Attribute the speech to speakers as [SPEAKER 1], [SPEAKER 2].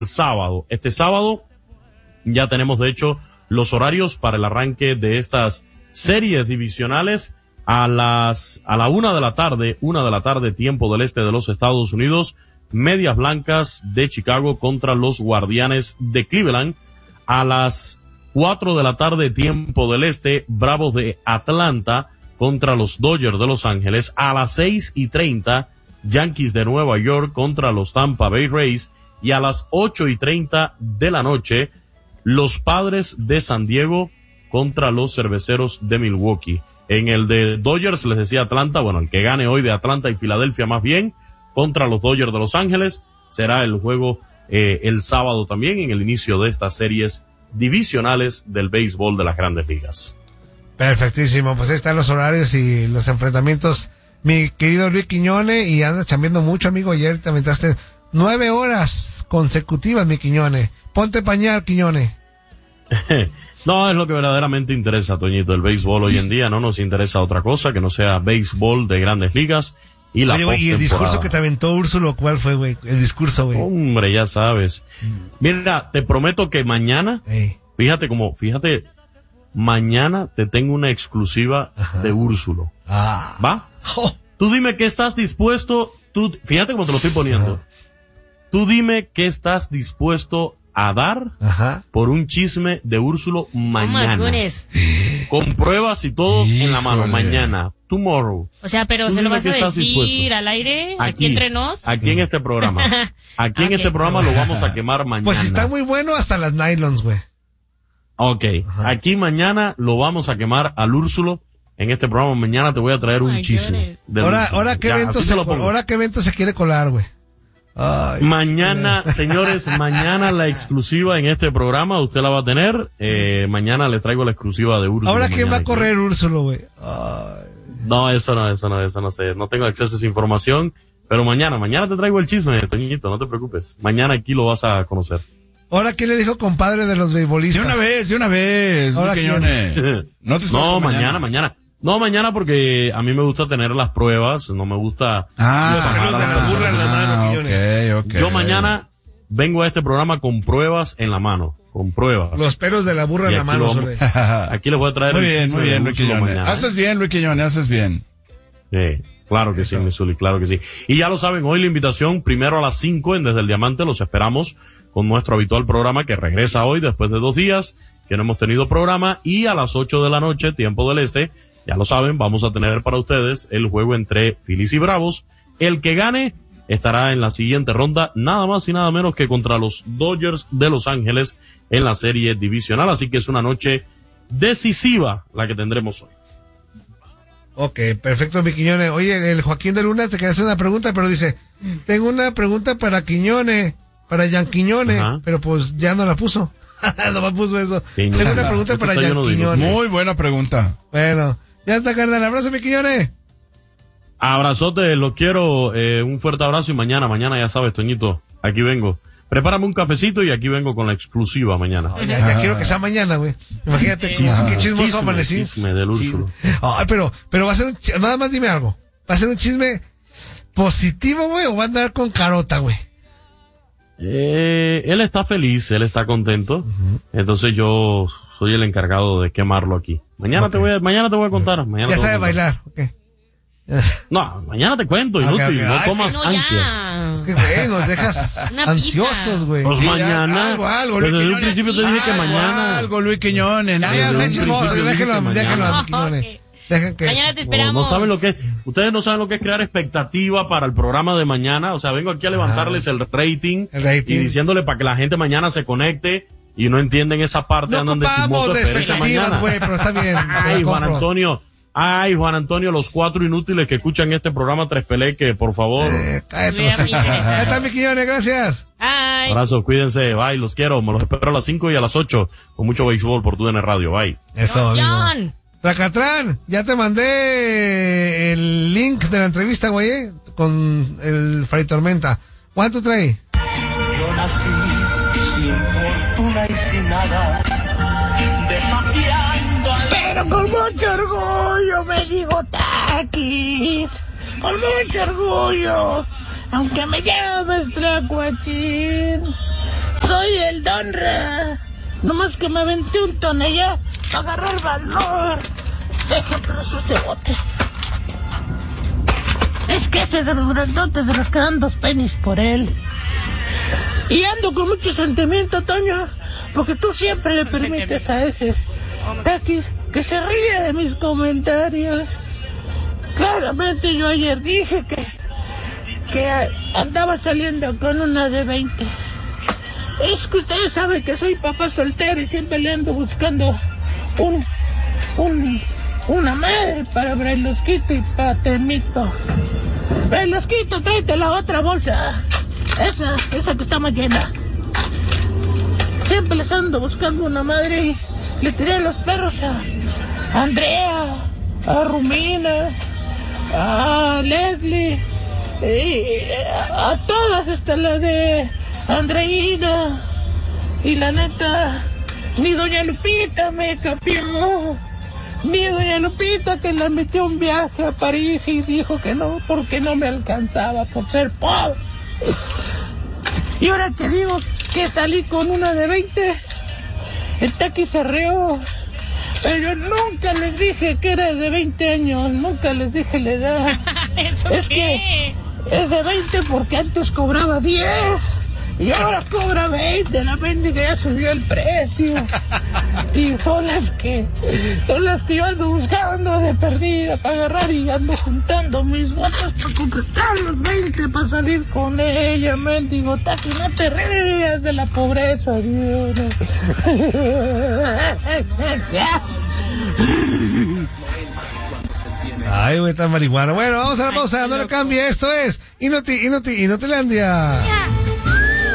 [SPEAKER 1] sábado. Este sábado ya tenemos, de hecho, los horarios para el arranque de estas series divisionales a la 1 de la tarde, tiempo del este de los Estados Unidos. Medias Blancas de Chicago contra los Guardianes de Cleveland. A las 4 de la tarde, tiempo del este, Bravos de Atlanta contra los Dodgers de Los Ángeles. A las 6:30, Yankees de Nueva York contra los Tampa Bay Rays. Y a las 8:30 de la noche, los Padres de San Diego contra los Cerveceros de Milwaukee. En el de Dodgers les decía Atlanta, bueno, el que gane hoy de Atlanta y Filadelfia más bien, contra los Dodgers de Los Ángeles, será el juego el sábado también, en el inicio de estas series divisionales del béisbol de las Grandes Ligas.
[SPEAKER 2] Perfectísimo, pues ahí están los horarios y los enfrentamientos, mi querido Luis Quiñones, y andas chambeando mucho, amigo. Ayer te aventaste 9 horas consecutivas, mi Quiñones. Ponte pañal, Quiñones.
[SPEAKER 1] No, es lo que verdaderamente interesa, Toñito. El béisbol hoy en día no nos interesa otra cosa que no sea béisbol de Grandes Ligas y la postemporada.
[SPEAKER 2] Y el discurso que te aventó Úrsulo, ¿cuál fue, güey? El discurso, güey.
[SPEAKER 1] Hombre, ya sabes. Mira, te prometo que mañana, fíjate, mañana te tengo una exclusiva de Úrsulo. ¿Va? Tú dime que estás dispuesto, fíjate cómo te lo estoy poniendo. Tú dime qué estás dispuesto a dar por un chisme de Úrsulo mañana. Con pruebas y todo en la mano, mañana, tomorrow.
[SPEAKER 3] O sea, pero ¿se lo vas a decir al aire? ¿Aquí entre nos?
[SPEAKER 1] Aquí en este programa. Aquí en este programa lo vamos a quemar mañana.
[SPEAKER 2] Pues está muy bueno hasta las nylons, güey.
[SPEAKER 1] Ok, aquí mañana lo vamos a quemar al Úrsulo. En este programa mañana te voy a traer un chisme.
[SPEAKER 2] Ahora ¿qué evento se quiere colar, güey? Ay,
[SPEAKER 1] mañana, señores, mañana la exclusiva en este programa, usted la va a tener. Mañana le traigo la exclusiva de Úrsulo.
[SPEAKER 2] ¿Ahora quién va a correr Úrsulo, güey?
[SPEAKER 1] No, eso no sé. No tengo acceso a esa información. Pero mañana te traigo el chisme, Toñito, no te preocupes. Mañana aquí lo vas a conocer.
[SPEAKER 2] ¿Ahora quién le dijo compadre de los beisbolistas?
[SPEAKER 4] De una vez.
[SPEAKER 2] ¿Ahora quién?
[SPEAKER 1] No, mañana. No, mañana porque a mí me gusta tener las pruebas, no me gusta...
[SPEAKER 2] los pelos de la burra en la mano,
[SPEAKER 1] okay. Yo mañana vengo a este programa con pruebas en la mano, con pruebas.
[SPEAKER 2] Los pelos de la burra en la mano,
[SPEAKER 1] aquí les voy a traer...
[SPEAKER 4] Muy bien, Luis Quiñones. Haces bien, Luis Quiñones, haces bien.
[SPEAKER 1] Sí, claro que sí, Misuli, claro que sí. Y ya lo saben, hoy la invitación, primero a las 5 en Desde el Diamante, los esperamos con nuestro habitual programa que regresa hoy después de 2 días, que no hemos tenido programa, y a las 8 de la noche, tiempo del este, ya lo saben, vamos a tener para ustedes el juego entre Phillies y Bravos. El que gane estará en la siguiente ronda, nada más y nada menos que contra los Dodgers de Los Ángeles en la serie divisional. Así que es una noche decisiva la que tendremos hoy.
[SPEAKER 2] Ok, perfecto, mi Quiñones. Oye, el Joaquín de Luna te quería hacer una pregunta, pero dice, tengo una pregunta para Quiñones, para Jan Quiñones, pero pues ya no la puso. No me puso eso. Tengo una pregunta para Jan Quiñones.
[SPEAKER 4] Muy buena pregunta.
[SPEAKER 2] Bueno, ya está, carnal. Abrazo, mi Quiñones.
[SPEAKER 1] Abrazote, lo quiero. Un fuerte abrazo y mañana ya sabes, Toñito, aquí vengo. Prepárame un cafecito y aquí vengo con la exclusiva mañana.
[SPEAKER 2] Ya quiero que sea mañana, güey. Imagínate qué chismoso amanecí.
[SPEAKER 1] Chisme del Úrsulo.
[SPEAKER 2] Ay, pero va a ser nada más dime algo. ¿Va a ser un chisme positivo, güey, o va a andar con carota, güey?
[SPEAKER 1] Él está feliz, él está contento. Entonces yo soy el encargado de quemarlo aquí. Mañana te voy a contar.
[SPEAKER 2] Ya sabe bailar,
[SPEAKER 1] No, mañana te cuento, inútil, no tomas ansia.
[SPEAKER 2] Es que, güey, nos dejas ansiosos, güey.
[SPEAKER 1] Pues mañana.
[SPEAKER 4] Algo,
[SPEAKER 1] desde un principio te dije que mañana.
[SPEAKER 4] Algo, Luis Quiñones.
[SPEAKER 2] Déjenlo, Quiñones.
[SPEAKER 3] Mañana te esperamos.
[SPEAKER 1] No saben lo que es, ustedes no saben lo que es crear expectativa para el programa de mañana. O sea, vengo aquí a levantarles el rating y diciéndole para que la gente mañana se conecte y no entienden esa parte.
[SPEAKER 2] No
[SPEAKER 1] andan de chismosos
[SPEAKER 2] de expectativas, güey, pero está bien.
[SPEAKER 1] Juan Antonio, los 4 inútiles que escuchan este programa Tres Pelé, que por favor.
[SPEAKER 2] Cállate. Ahí está, mi Quiñones, gracias.
[SPEAKER 3] Bye.
[SPEAKER 1] Abrazos, cuídense, bye, los quiero. Me los espero a las 5 y a las 8 con mucho béisbol por TUDN Radio, bye.
[SPEAKER 2] Eso, Racatrán, ya te mandé el link de la entrevista, güey, con el Fray Tormenta. ¿Cuánto trae?
[SPEAKER 5] Yo nací sin fortuna y sin nada, desafiando al...
[SPEAKER 6] Pero con mucho orgullo me digo Taquis, con mucho orgullo, aunque me llames Tlacuachín. soy el Donra. Nomás que me aventé un tonella para agarrar valor. Deja pedazos de bote. Es que ese de los grandotes de los que dan 2 pennies por él. Y ando con mucho sentimiento, Toño, porque tú siempre le permites a ese Taquis que se ríe de mis comentarios. Claramente yo ayer dije que andaba saliendo con una de 20. Es que ustedes saben que soy papá soltero y siempre le ando buscando una madre para Brailosquito y para Temito. Brailosquito, tráete la otra bolsa. Esa que está más llena. Siempre les ando buscando una madre y le tiré a los perros a Andrea, a Rumina, a Leslie, y a todas, hasta la de Andreina. Y la neta, ni doña Lupita me capió. Ni doña Lupita, que la metió un viaje a París y dijo que no, porque no me alcanzaba por ser pobre. Y ahora te digo que salí con una de 20. El Taqui se rió. Pero yo nunca les dije que era de 20 años. Nunca les dije la edad. Es que es de 20 porque antes cobraba 10. Y ahora cobra 20. La mendiga ya subió el precio. Y son las que yo ando buscando de perdida para agarrar, y ando juntando mis botas para completar los 20 para salir con ella, mendigo Taqui. No te rías de la pobreza, Dios.
[SPEAKER 2] Ay, güey, tan marihuana. Bueno, vamos a la pausa, no le cambie. Esto es Inutilandia.